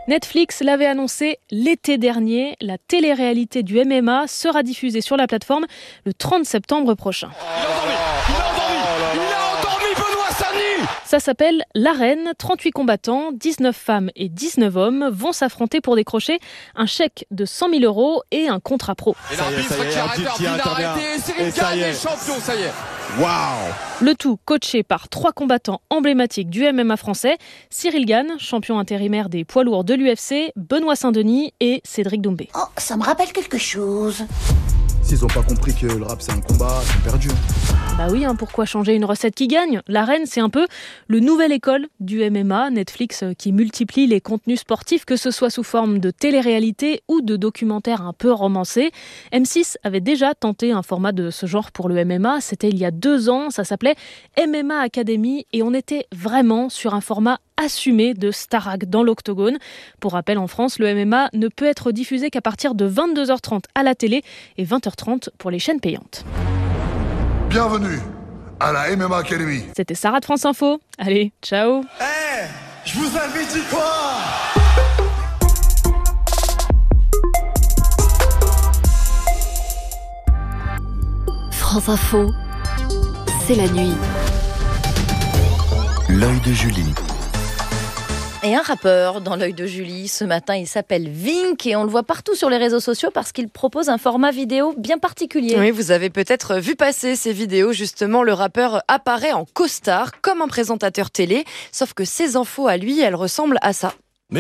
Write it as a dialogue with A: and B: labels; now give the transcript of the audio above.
A: Netflix l'avait annoncé l'été dernier, la télé-réalité du MMA sera diffusée sur la plateforme le 30 septembre prochain. Ça s'appelle l'Arène, 38 combattants, 19 femmes et 19 hommes vont s'affronter pour décrocher un chèque de 100 000 € et un contrat pro.
B: Et l'arbitre qui arrête, Cyril Gane est champion, ça y est.
C: Waouh!
A: Le tout coaché par 3 combattants emblématiques du MMA français, Cyril Gane, champion intérimaire des poids lourds de l'UFC, Benoît Saint-Denis et Cédric Doumbé.
D: Oh, ça me rappelle quelque chose.
C: S'ils n'ont pas compris que le rap c'est un combat, ils sont perdus.
A: Bah oui, pourquoi changer une recette qui gagne ? L'Arène, c'est un peu le nouvelle école du MMA, Netflix qui multiplie les contenus sportifs, que ce soit sous forme de télé-réalité ou de documentaires un peu romancés. M6 avait déjà tenté un format de ce genre pour le MMA, c'était il y a 2 ans, ça s'appelait MMA Academy et on était vraiment sur un format assumé de Starac dans l'octogone. Pour rappel, en France, le MMA ne peut être diffusé qu'à partir de 22h30 à la télé et 20h30 pour les chaînes payantes.
E: Bienvenue à la MMA Academy.
A: C'était Sarah de France Info. Allez, ciao.
F: Je vous avais dit quoi ?
G: France Info, c'est la nuit.
H: L'œil de Julie.
I: Et un rappeur dans l'œil de Julie, ce matin, il s'appelle Vink et on le voit partout sur les réseaux sociaux parce qu'il propose un format vidéo bien particulier.
J: Oui, vous avez peut-être vu passer ces vidéos, justement, le rappeur apparaît en costard comme un présentateur télé, sauf que ses infos à lui, elles ressemblent à ça.